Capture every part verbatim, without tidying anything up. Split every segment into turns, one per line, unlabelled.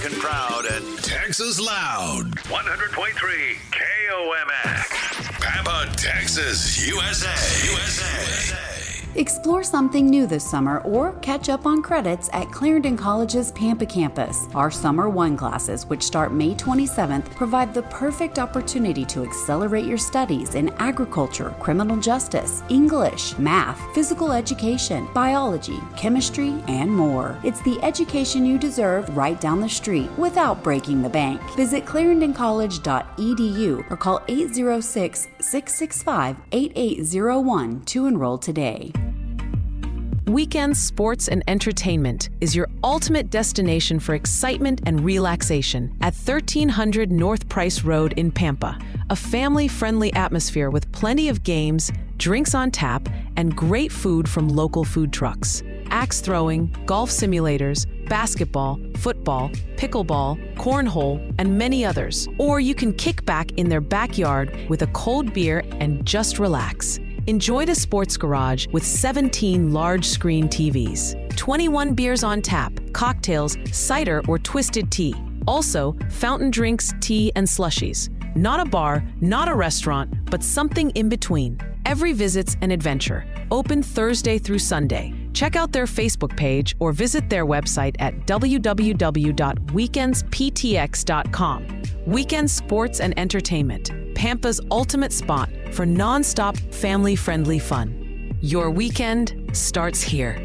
American proud and Texas loud. one hundred point three K O M X. Pampa, Texas, U S A. U S A.
Explore something new this summer or catch up on credits at Clarendon College's Pampa campus. Our Summer one classes, which start May twenty-seventh, provide the perfect opportunity to accelerate your studies in agriculture, criminal justice, English, math, physical education, biology, chemistry, and more. It's the education you deserve right down the street without breaking the bank. Visit clarendon college dot e d u or call eight zero six, six six five, eight eight zero one to enroll today.
Weekend Sports and Entertainment is your ultimate destination for excitement and relaxation at thirteen hundred North Price Road in Pampa. A family-friendly atmosphere with plenty of games, drinks on tap, and great food from local food trucks. Axe throwing, golf simulators, basketball, football, pickleball, cornhole, and many others. Or you can kick back in their backyard with a cold beer and just relax. Enjoy the Sports Garage with seventeen large screen T Vs, twenty-one beers on tap, cocktails, cider or twisted tea. Also, fountain drinks, tea, and slushies. Not a bar, not a restaurant, but something in between. Every visit's an adventure. Open Thursday through Sunday. Check out their Facebook page or visit their website at w w w dot weekends p t x dot com. Weekend Sports and Entertainment, Pampa's ultimate spot for non-stop family-friendly fun. Your weekend starts here.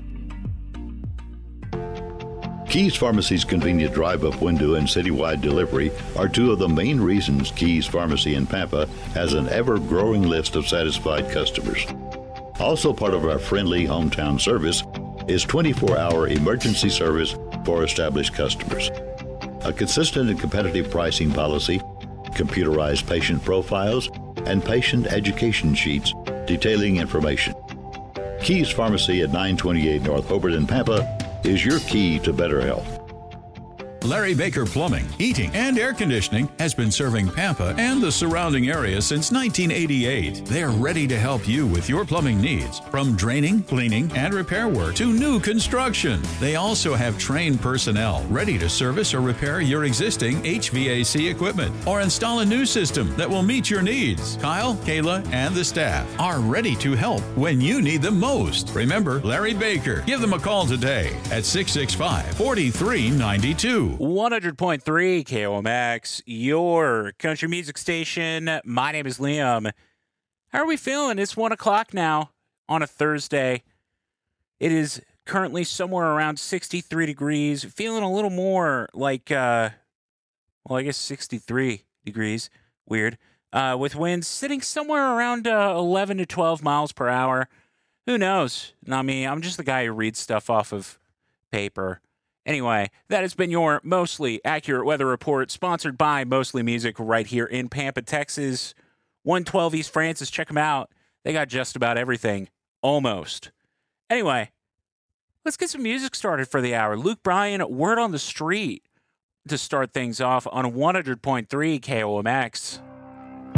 Keys Pharmacy's convenient drive-up window and citywide delivery are two of the main reasons Keys Pharmacy in Pampa has an ever-growing list of satisfied customers. Also part of our friendly hometown service is twenty-four hour emergency service for established customers. A consistent and competitive pricing policy, computerized patient profiles, and patient education sheets detailing information. Keys Pharmacy at nine twenty-eight North Hobart in Pampa is your key to better health.
Larry Baker Plumbing, Heating, and Air Conditioning has been serving Pampa and the surrounding area since nineteen eighty-eight. They're ready to help you with your plumbing needs, from draining, cleaning, and repair work to new construction. They also have trained personnel ready to service or repair your existing H V A C equipment or install a new system that will meet your needs. Kyle, Kayla, and the staff are ready to help when you need them most. Remember Larry Baker. Give them a call today at six six five, four three nine two.
one hundred point three K O M X, your country music station. My name is Liam. How are we feeling? It's one o'clock now on a Thursday. It is currently somewhere around sixty-three degrees. Feeling a little more like, uh, well, I guess sixty-three degrees. Weird. Uh, with winds sitting somewhere around uh, eleven to twelve miles per hour. Who knows? I mean, I'm just the guy who reads stuff off of paper. Anyway, that has been your Mostly Accurate Weather Report, sponsored by Mostly Music right here in Pampa, Texas. one twelve East Francis, check them out. They got just about everything, almost. Anyway, let's get some music started for the hour. Luke Bryan, Word on the Street, to start things off on one hundred point three K O M X.